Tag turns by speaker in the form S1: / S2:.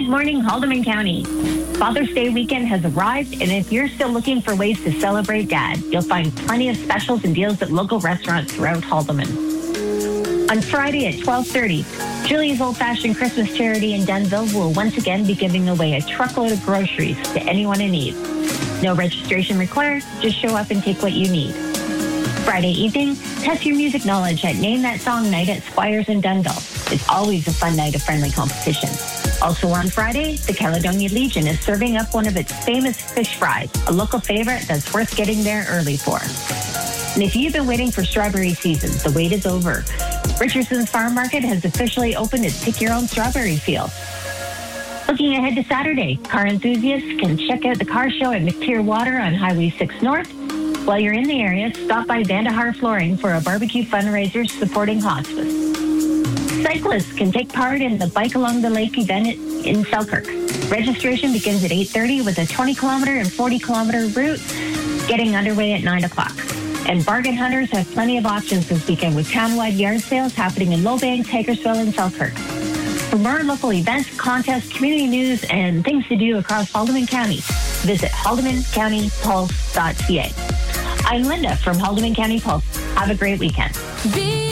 S1: Good morning, Haldeman County. Father's Day weekend has arrived, and if you're still looking for ways to celebrate Dad, you'll find plenty of specials and deals at local restaurants throughout Haldeman. On Friday at 12:30, Julie's Old Fashioned Christmas Charity in Denville will once again be giving away a truckload of groceries to anyone in need. No registration required, just show up and take what you need. Friday evening, test your music knowledge at Name That Song Night at Squires in Denville. It's always a fun night of friendly competition. Also on Friday, the Caledonia Legion is serving up one of its famous fish fries, a local favorite that's worth getting there early for. And if you've been waiting for strawberry season, the wait is over. Richardson's Farm Market has officially opened its Pick Your Own Strawberry Field. Looking ahead to Saturday, car enthusiasts can check out the car show at McTier Water on Highway 6 North. While you're in the area, stop by Vandahar Flooring for a barbecue fundraiser supporting hospice. Cyclists can take part in the Bike Along the Lake event in Selkirk. Registration begins at 8:30 with a 20-kilometer and 40-kilometer route getting underway at 9 o'clock. And bargain hunters have plenty of options this weekend with town-wide yard sales happening in Lowbank, Hagersville, and Selkirk. For more local events, contests, community news, and things to do across Haldeman County, visit haldemancountypulse.ca. I'm Linda from Haldeman County Pulse. Have a great weekend.